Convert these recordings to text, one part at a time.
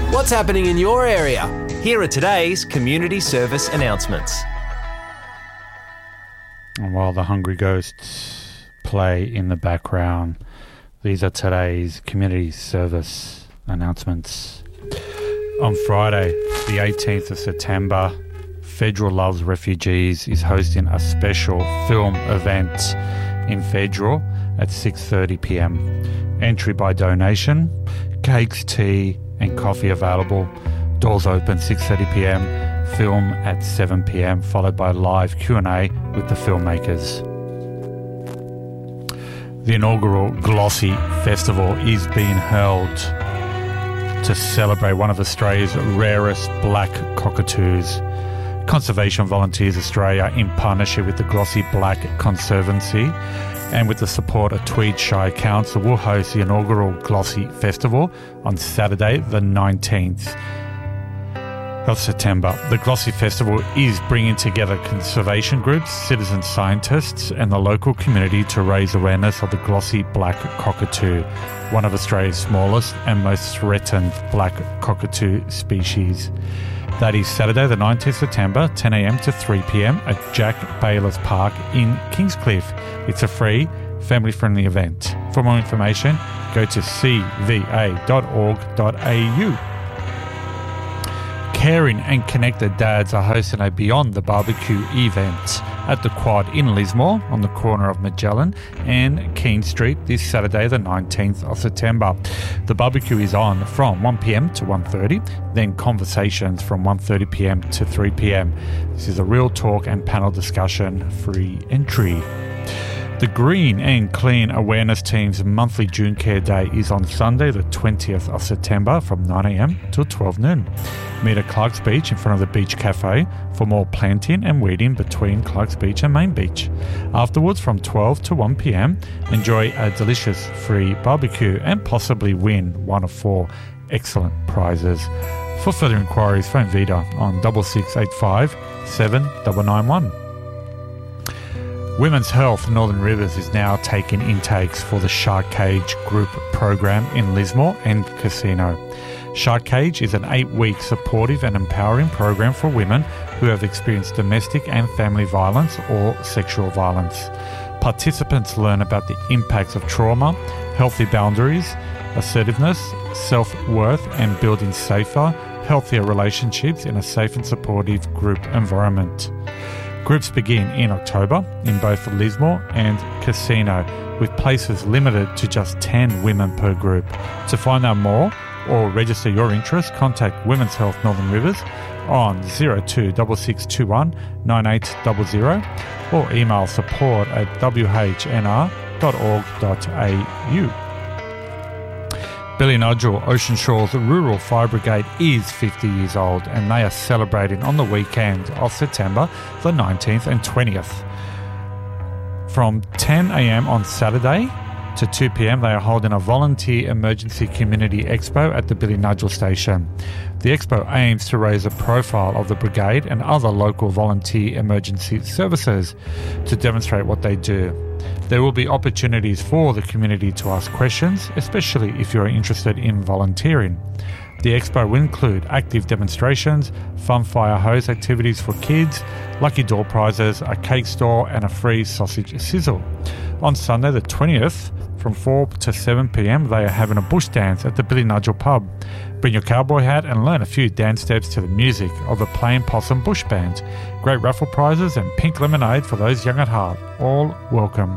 What's happening in your area? Here are today's community service announcements. And while the Hungry Ghosts play in the background, these are today's community service announcements. On Friday, the 18th of September, Federal Loves Refugees is hosting a special film event in Federal at 6:30pm. Entry by donation, cakes, tea and coffee available. Doors open 6:30pm, film at 7pm, followed by live Q&A with the filmmakers. The inaugural Glossy Festival is being held to celebrate one of Australia's rarest black cockatoos. Conservation Volunteers Australia, in partnership with the Glossy Black Conservancy and with the support of Tweed Shire Council, will host the inaugural Glossy Festival on Saturday the 19th of September. The Glossy Festival is bringing together conservation groups, citizen scientists and the local community to raise awareness of the glossy black cockatoo, one of Australia's smallest and most threatened black cockatoo species. That is Saturday the 19th September, 10am to 3pm at Jack Bayless Park in Kingscliff. It's a free, family-friendly event. For more information, go to cva.org.au. Caring and Connected Dads are hosting a Beyond the Barbecue event at the Quad in Lismore on the corner of Magellan and Keene Street this Saturday the 19th of September. The barbecue is on from 1pm to 1:30, then conversations from 1:30pm to 3pm. This is a real talk and panel discussion, free entry. The Green and Clean Awareness Team's monthly June Care Day is on Sunday the 20th of September from 9am till 12 noon. Meet at Clark's Beach in front of the Beach Cafe for more planting and weeding between Clark's Beach and Main Beach. Afterwards, from 12 to 1pm, enjoy a delicious free barbecue and possibly win one of 4 excellent prizes. For further inquiries, phone Vida on 6685 7991. Women's Health Northern Rivers is now taking intakes for the Shark Cage Group program in Lismore and Casino. Shark Cage is an 8-week supportive and empowering program for women who have experienced domestic and family violence or sexual violence. Participants learn about the impacts of trauma, healthy boundaries, assertiveness, self-worth and building safer, healthier relationships in a safe and supportive group environment. Groups begin in October in both Lismore and Casino, with places limited to just 10 women per group. To find out more or register your interest, contact Women's Health Northern Rivers on 026621 9800 or email support@whnr.org.au. Billinudgel Ocean Shores Rural Fire Brigade is 50 years old and they are celebrating on the weekend of September the 19th and 20th. From 10am on Saturday to 2pm, they are holding a volunteer emergency community expo at the Billinudgel station. The expo aims to raise the profile of the brigade and other local volunteer emergency services to demonstrate what they do. There will be opportunities for the community to ask questions, especially if you are interested in volunteering. The expo will include active demonstrations, fun fire hose activities for kids, lucky door prizes, a cake store and a free sausage sizzle. On Sunday the 20th, from 4 to 7pm, they are having a bush dance at the Billinudgel pub. Bring your cowboy hat and learn a few dance steps to the music of the Plain Possum Bush Band. Great raffle prizes and pink lemonade for those young at heart. All welcome.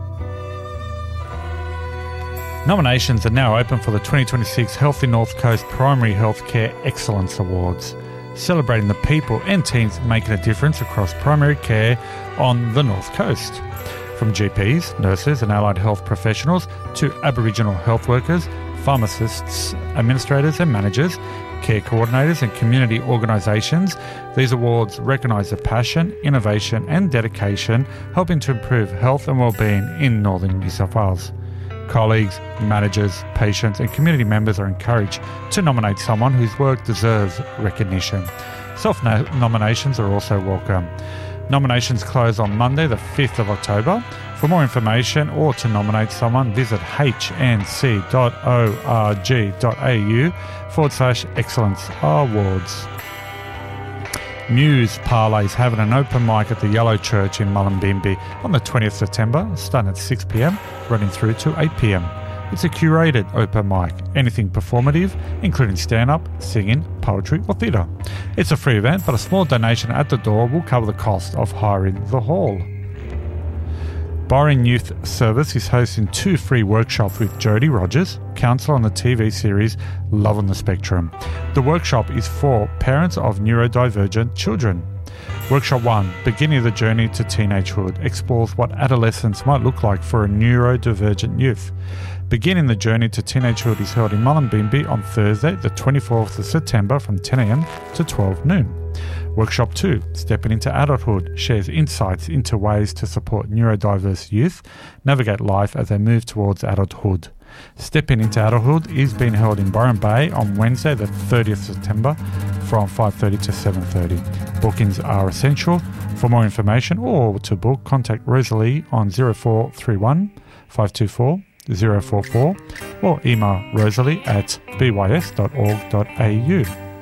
Nominations are now open for the 2026 Healthy North Coast Primary Healthcare Excellence Awards, celebrating the people and teams making a difference across primary care on the North Coast. From GPs, nurses and allied health professionals to Aboriginal health workers, pharmacists, administrators and managers, care coordinators and community organisations, these awards recognise the passion, innovation and dedication helping to improve health and wellbeing in Northern New South Wales. Colleagues, managers, patients and community members are encouraged to nominate someone whose work deserves recognition. Self-nominations are also welcome. Nominations close on Monday the 5th of October. For For more information or to nominate someone, visit hnc.org.au/Excellence Awards. News Parlay is having an open mic at the Yellow Church in Mullumbimby on the 20th September, starting at 6 p.m, running through to 8 p.m. It's a curated open mic, anything performative, including stand-up, singing, poetry or theatre. It's a free event, but a small donation at the door will cover the cost of hiring the hall. Byron Youth Service is hosting 2 free workshops with Jodie Rogers, counsellor on the TV series Love on the Spectrum. The workshop is for parents of neurodivergent children. Workshop 1, Beginning the Journey to Teenagehood, explores what adolescence might look like for a neurodivergent youth. Beginning the Journey to Teenagehood is held in Mullumbimby on Thursday, the 24th of September from 10 a.m. to 12 noon. Workshop 2, Stepping into Adulthood, shares insights into ways to support neurodiverse youth navigate life as they move towards adulthood. Stepping into Adulthood is being held in Byron Bay on Wednesday, the 30th September from 5:30 to 7:30. Bookings are essential. For more information or to book, contact Rosalie on 0431 524 044 or email rosalie@bys.org.au.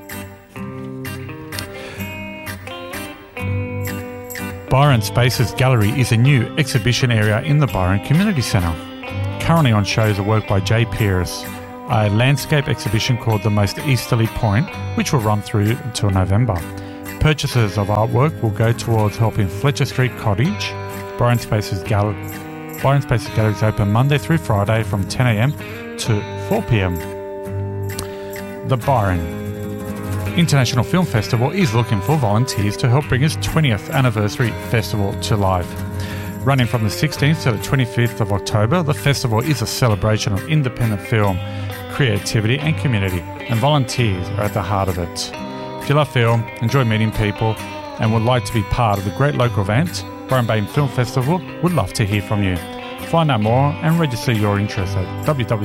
Byron Spaces Gallery is a new exhibition area in the Byron Community Centre. Currently on show is a work by Jay Pierce, a landscape exhibition called The Most Easterly Point, which will run through until November. Purchases of artwork will go towards helping Fletcher Street Cottage. Byron Spaces Gallery is open Monday through Friday from 10 a.m. to 4 p.m. The Byron International Film Festival is looking for volunteers to help bring its 20th anniversary festival to life. Running from the 16th to the 25th of October, the festival is a celebration of independent film, creativity and community, and volunteers are at the heart of it. If you love film, enjoy meeting people, and would like to be part of the great local event, Byron Bay Film Festival would love to hear from you. Find out more and register your interest at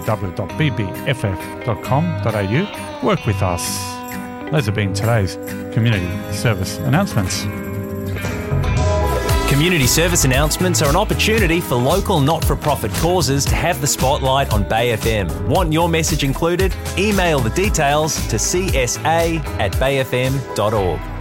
www.bbff.com.au. Work with us. Those have been today's community service announcements. Community service announcements are an opportunity for local not-for-profit causes to have the spotlight on Bay FM. Want your message included? Email the details to csa@bayfm.org.